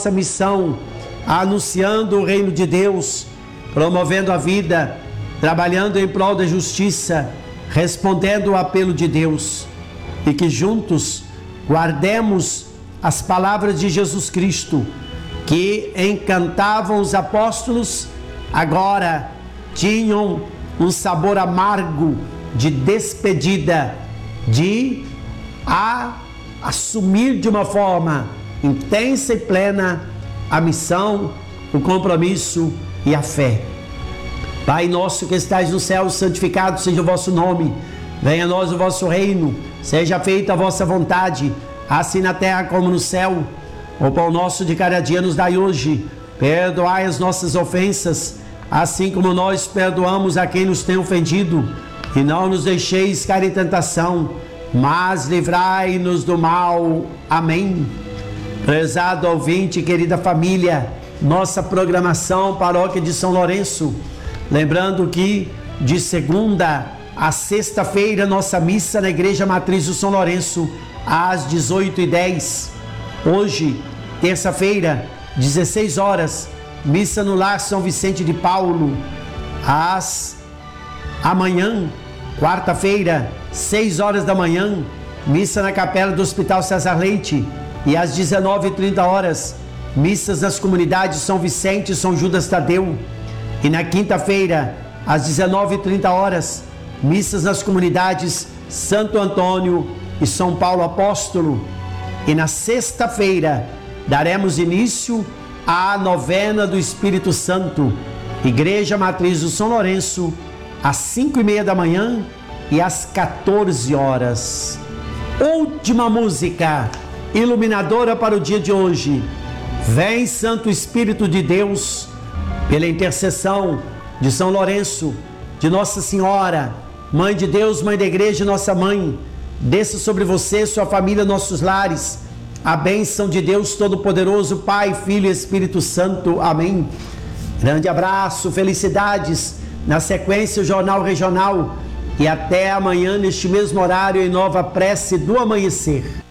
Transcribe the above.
nossa missão, anunciando o reino de Deus, promovendo a vida, trabalhando em prol da justiça, respondendo ao apelo de Deus. E que juntos guardemos as palavras de Jesus Cristo, que encantavam os apóstolos, agora tinham um sabor amargo de despedida, de assumir de uma forma intensa e plena a missão, o compromisso e a fé. Pai nosso que estais no céu, santificado seja o vosso nome. Venha a nós o vosso reino. Seja feita a vossa vontade, assim na terra como no céu. O pão nosso de cada dia nos dai hoje. Perdoai as nossas ofensas, assim como nós perdoamos a quem nos tem ofendido. E não nos deixeis cair em tentação, mas livrai-nos do mal. Amém. Prezado ouvinte, querida família, nossa programação Paróquia de São Lourenço. Lembrando que de segunda a sexta-feira, nossa missa na Igreja Matriz do São Lourenço, às 18h10. Hoje, terça-feira, 16 horas, missa no Lar São Vicente de Paulo. Amanhã, quarta-feira, 6 horas da manhã, missa na Capela do Hospital César Leite. E às 19h30, missas nas comunidades São Vicente e São Judas Tadeu. E na quinta-feira, às 19h30, missas nas comunidades Santo Antônio e São Paulo Apóstolo. E na sexta-feira, daremos início à novena do Espírito Santo, Igreja Matriz do São Lourenço, às 5h30 da manhã e às 14 horas. Última música iluminadora para o dia de hoje. Vem, Santo Espírito de Deus, pela intercessão de São Lourenço, de Nossa Senhora, Mãe de Deus, Mãe da Igreja, nossa Mãe, desça sobre você, sua família, nossos lares, a bênção de Deus Todo-Poderoso, Pai, Filho e Espírito Santo. Amém. Grande abraço, felicidades. Na sequência, o Jornal Regional. E até amanhã, neste mesmo horário, em nova prece do amanhecer.